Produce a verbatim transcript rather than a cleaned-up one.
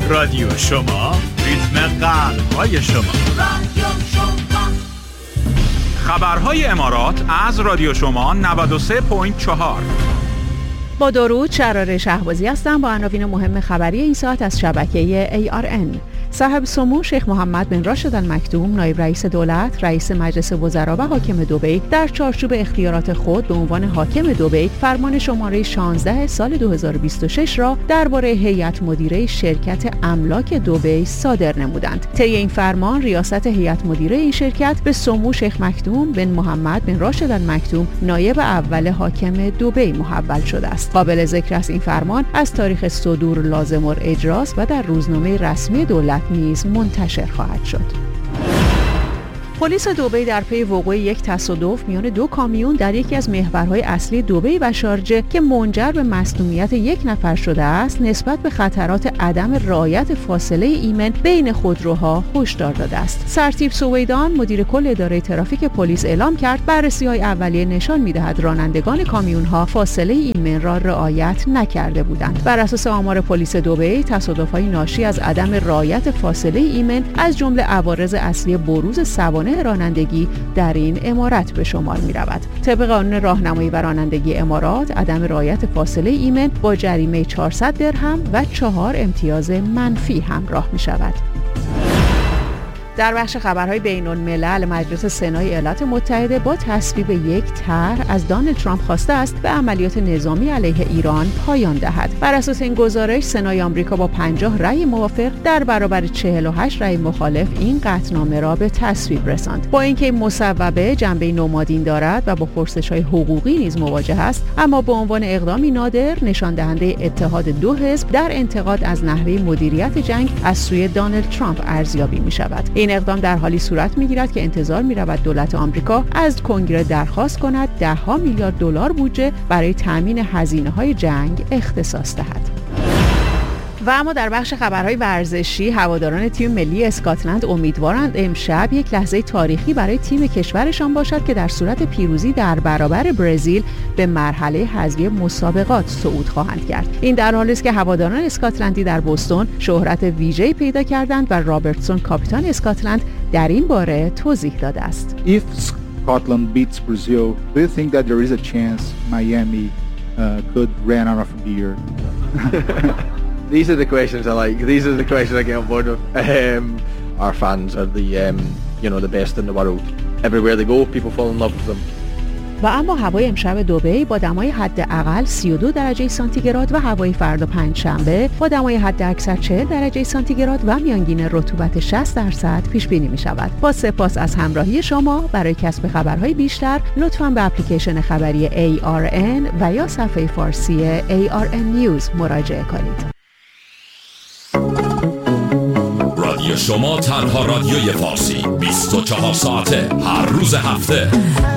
رادیو شما، ریتم قلب‌های شما. رادیو شما. خبرهای امارات از رادیو شما نود و سه ممیز چهار. با درود، شراره شهبازی هستم با عناوین مهم خبری این ساعت از شبکه ای آر ان. صاحب سمو شیخ محمد بن راشد ال مکتوم، نایب رئیس دولت، رئیس مجلس وزرا و حاکم دبی، در چارچوب اختیارات خود به عنوان حاکم دبی فرمان شماره شانزده سال دو هزار و بیست و شش را درباره هیئت مدیره شرکت املاک دبی صادر نمودند. طی این فرمان ریاست هیئت مدیره این شرکت به سمو شیخ مکتوم بن محمد بن راشد ال مکتوم، نایب اول حاکم دبی محول شده است. قابل ذکر است این فرمان از تاریخ صدور لازم الاجراست و در روزنامه رسمی دولت نیز منتشر خواهد شد. پلیس دبی در پی وقوع یک تصادف میان دو کامیون در یکی از محورهای اصلی دبی و شارجه که منجر به مصدومیت یک نفر شده است، نسبت به خطرات عدم رعایت فاصله ایمن بین خودروها هشدار داده است. سرتیپ سویدان، مدیر کل اداره ترافیک پلیس، اعلام کرد بررسی‌های اولیه نشان می‌دهد رانندگان کامیون‌ها فاصله ایمن را رعایت نکرده بودند. بر اساس آمار پلیس دبی، تصادف‌های ناشی از عدم رعایت فاصله ایمن از جمله عوارض اصلی بروز سوانح رانندگی در این امارت به شمار می رود. طبق قانون راهنمایی و رانندگی امارات، عدم رعایت فاصله ایمن با جریمه چهارصد درهم و چهار امتیاز منفی همراه می شود. در بخش خبرهای بین‌الملل، مجلس سنای ایالات متحده با تصویب یک طرح از دونالد ترامپ خواسته است به عملیات نظامی علیه ایران پایان دهد. بر اساس این گزارش، سنای آمریکا با پنجاه رأی موافق در برابر چهل و هشت رأی مخالف این قطعنامه را به تصویب رساند. با اینکه این مصوبه جنبه نومادین دارد و با پرسش‌های حقوقی نیز مواجه است، اما به عنوان اقدامی نادر نشان دهنده اتحاد دو حزب در انتقاد از نحوه مدیریت جنگ از سوی دونالد ترامپ ارزیابی می‌شود. این اقدام در حالی صورت می‌گیرد که انتظار می‌رود دولت آمریکا از کنگره درخواست کند ده ها میلیارد دلار بودجه برای تامین هزینه‌های جنگ اختصاص دهد. و اما در بخش خبرهای ورزشی، هواداران تیم ملی اسکاتلند امیدوارند امشب یک لحظه تاریخی برای تیم کشورشان باشد که در صورت پیروزی در برابر برزیل به مرحله حذفی مسابقات صعود خواهند کرد. این در حالی است که هواداران اسکاتلندی در بوستون شهرت ویژه‌ای پیدا کردند و رابرتسون، کاپیتان اسکاتلند، در این باره توضیح داده است. If Scotland beats Brazil, do you think that there is a chance Miami uh, could run out of beer? These are the questions I like. These are the questions I get on board with. Um, our fans are the, um, you know, the best in the world. Everywhere they go, people fall in love with them. و اما هوای امشب دبی با دمای حداقل سی و دو درجه سانتیگراد و هوای فردا پنجشنبه با دمای حداکثر چهل درجه سانتیگراد و میانگین رطوبت شصت درصد پیش بینی می شود. با سپاس از همراهی شما. برای کسب خبرهای بیشتر لطفاً به اپلیکیشن خبری ای آر ان و یا صفحه فارسی ای آر ان نیوز مراجعه کنید. رادیو شما تنها رادیوی فارسی بیست و چهار ساعته هر روز هفته.